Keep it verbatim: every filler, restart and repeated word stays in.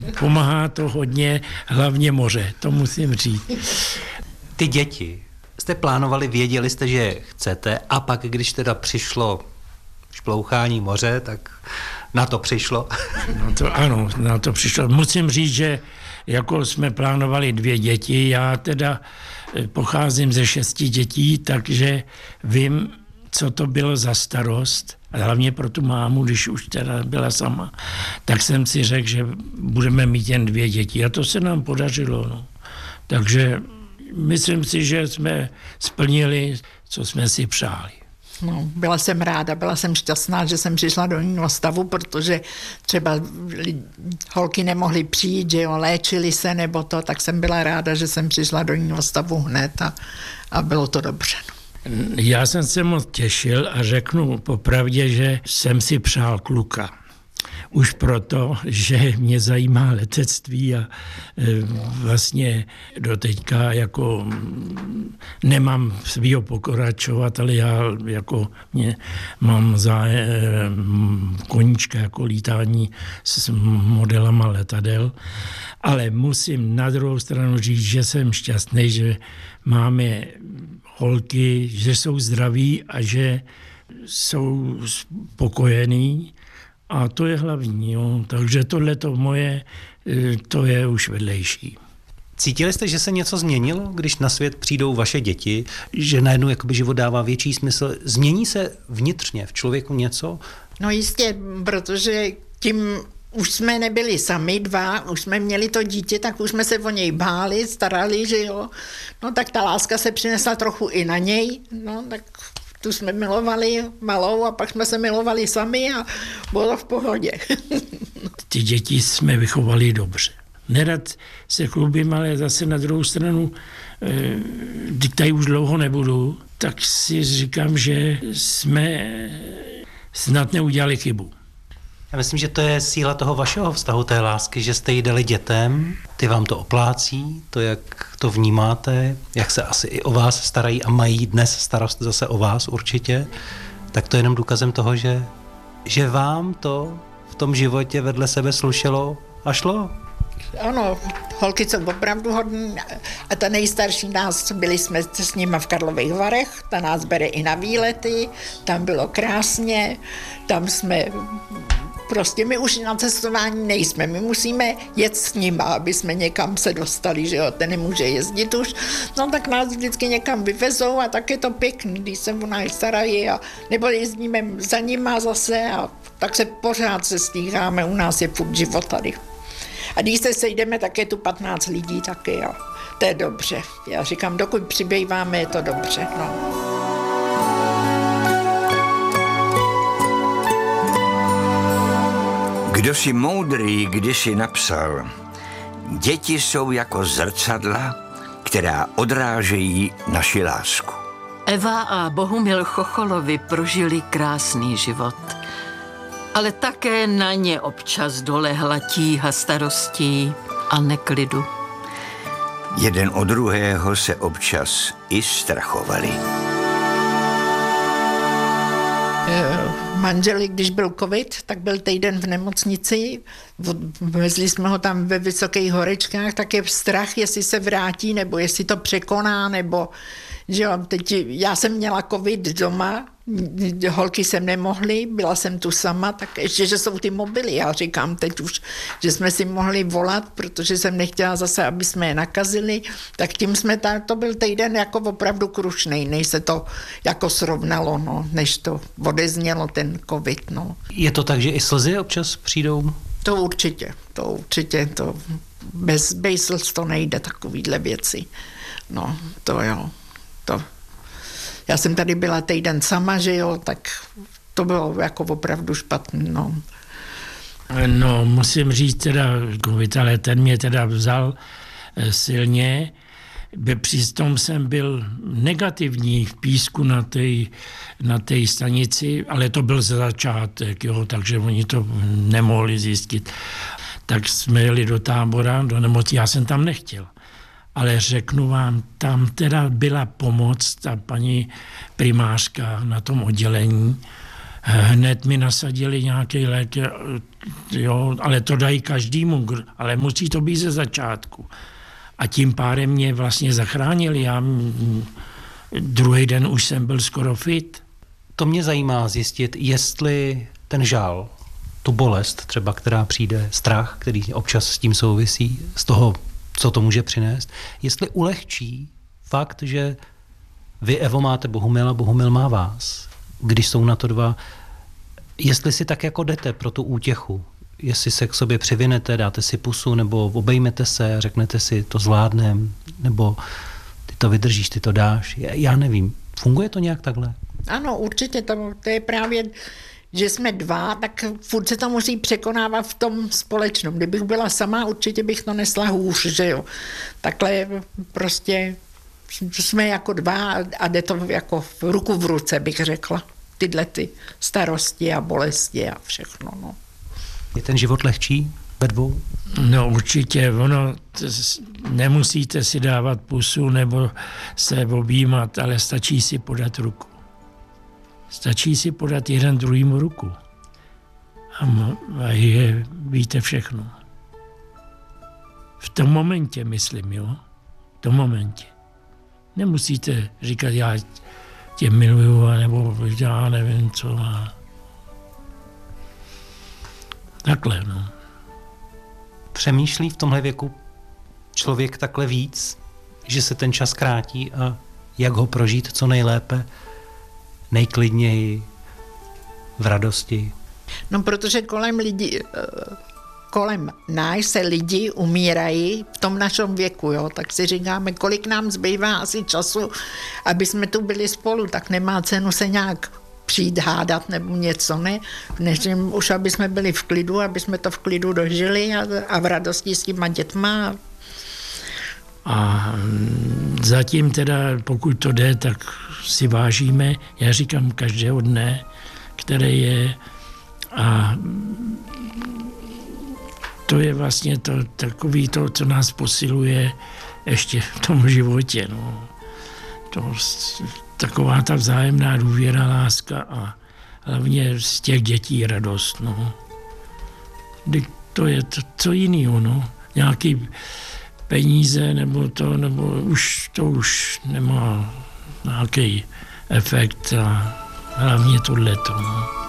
Pomáhá to hodně, hlavně moře, to musím říct. Ty děti jste plánovali, věděli jste, že je chcete, a pak, když teda přišlo šplouchání moře, tak na to přišlo. No to ano, na to přišlo. Musím říct, že jako jsme plánovali dvě děti, já teda pocházím ze šesti dětí, takže vím, co to bylo za starost. A hlavně pro tu mámu, když už teda byla sama, tak jsem si řekl, že budeme mít jen dvě děti. A to se nám podařilo. No. Takže myslím si, že jsme splnili, co jsme si přáli. No, byla jsem ráda, byla jsem šťastná, že jsem přišla do jiného stavu, protože třeba holky nemohly přijít, že jo, léčili se nebo to, tak jsem byla ráda, že jsem přišla do jiného stavu hned a, a bylo to dobře. No. Já jsem se moc těšil a řeknu popravdě, že jsem si přál kluka. Už proto, že mě zajímá letectví a vlastně doteďka jako nemám svýho pokračovat, ale já jako mě mám zájem koníčka jako lítání s modelama letadel, ale musím na druhou stranu říct, že jsem šťastný, že máme holky, že jsou zdraví a že jsou spokojený. A to je hlavní, jo. Takže tohleto moje, to je už vedlejší. Cítili jste, že se něco změnilo, když na svět přijdou vaše děti, že najednou jakoby život dává větší smysl? Změní se vnitřně v člověku něco? No jistě, protože tím už jsme nebyli sami dva, už jsme měli to dítě, tak už jsme se o něj báli, starali, že jo. No tak ta láska se přinesla trochu i na něj, no tak tu jsme milovali malou a pak jsme se milovali sami a bylo v pohodě. Ty děti jsme vychovali dobře. Nerad se chlubím, ale zase na druhou stranu, když tady už dlouho nebudu, tak si říkám, že jsme snad neudělali chybu. Já myslím, že to je síla toho vašeho vztahu, té lásky, že jste ji dali dětem, ty vám to oplácí, to, jak to vnímáte, jak se asi i o vás starají a mají dnes starost zase o vás určitě, tak to je jenom důkazem toho, že, že vám to v tom životě vedle sebe slušelo a šlo. Ano, holky jsou opravdu hodný a ta nejstarší nás, byli jsme s nima v Karlových Varech, ta nás bere i na výlety, tam bylo krásně, tam jsme... Prostě my už na cestování nejsme, my musíme jet s nima, aby jsme někam se dostali, že jo, ten nemůže jezdit už, no tak nás vždycky někam vyvezou a tak je to pěkný, když se o nás starají a nebo jezdíme za nima zase a tak se pořád se stíháme, u nás je furt život tady. A když se sejdeme, tak je tu patnáct lidí taky a to je dobře. Já říkám, dokud přibýváme, je to dobře, no. Kdo si moudrý kdysi napsal, děti jsou jako zrcadla, která odrážejí naši lásku. Eva a Bohumil Chocholovi prožili krásný život, ale také na ně občas dolehla tíha starostí a neklidu. Jeden od druhého se občas i strachovali. Manželi, když byl covid, tak byl týden v nemocnici, vezli jsme ho tam ve Vysokých horečkách, tak je strach, jestli se vrátí, nebo jestli to překoná, nebo že jo, teď já jsem měla covid doma, holky jsem nemohly, byla jsem tu sama, tak ještě, že jsou ty mobily, já říkám teď už, že jsme si mohli volat, protože jsem nechtěla zase, aby jsme je nakazili, tak tím jsme, tam, to byl týden jako opravdu krušnej, než se to jako srovnalo, no, než to odeznělo ten covid, no. Je to tak, že i slzy občas přijdou? To určitě, to určitě, to bez, bez slz to nejde, takovýhle věci, no, to jo, to... Já jsem tady byla týden sama, že jo, tak to bylo jako opravdu špatný, no. No, musím říct teda, covid, ale ten mě teda vzal silně. Přitom jsem byl negativní v Písku na té na té stanici, ale to byl začátek, jo, takže oni to nemohli zjistit. Tak jsme jeli do tábora, do nemoci, já jsem tam nechtěl. Ale řeknu vám, tam teda byla pomoc, ta paní primářka na tom oddělení, hned mi nasadili nějaký lék, jo, ale to dají každému, ale musí to být ze začátku. A tím pádem mě vlastně zachránili. Já druhý den už jsem byl skoro fit. To mě zajímá zjistit, jestli ten žal, tu bolest třeba, která přijde, strach, který občas s tím souvisí, z toho, co to může přinést, jestli ulehčí fakt, že vy, Evo, máte Bohumila, Bohumil má vás, když jsou na to dva, jestli si tak jako jdete pro tu útěchu, jestli se k sobě přivinete, dáte si pusu, nebo obejmete se a řeknete si, to zvládnem, nebo ty to vydržíš, ty to dáš. Já nevím. Funguje to nějak takhle? Ano, určitě. To, to je právě, že jsme dva, tak furt se to musí překonávat v tom společnom. Kdybych byla sama, určitě bych to nesla hůř, že jo. Takhle prostě jsme jako dva a jde to jako v ruku v ruce, bych řekla. Tyhle ty starosti a bolesti a všechno, no. Je ten život lehčí ve dvou? No určitě, ono, nemusíte si dávat pusu nebo se objímat, ale stačí si podat ruku. Stačí si podat jeden druhýmu ruku. A, a je, víte všechno. V tom momentě, myslím, jo? V tom momentě. Nemusíte říkat, já tě miluju, nebo já nevím co. A... Takhle, no. Přemýšlí v tomhle věku člověk takhle víc, že se ten čas krátí a jak ho prožít co nejlépe, nejklidněji, v radosti? No, protože kolem lidí, kolem nás se lidi umírají v tom našem věku, jo, tak si říkáme, kolik nám zbývá asi času, aby jsme tu byli spolu, tak nemá cenu se nějak přijít hádat nebo něco, ne? Než už, aby jsme byli v klidu, aby jsme to v klidu dožili a, a v radosti s těma dětma. A zatím teda, pokud to jde, tak si vážíme, já říkám každého dne, který je, a to je vlastně to takový to, co nás posiluje ještě v tom životě, no. To, taková ta vzájemná důvěra, láska a hlavně z těch dětí radost, no. To je to, co jiného, no. Nějaký peníze nebo to, nebo už to už nemá nějaký efekt a hlavně tohleto, no.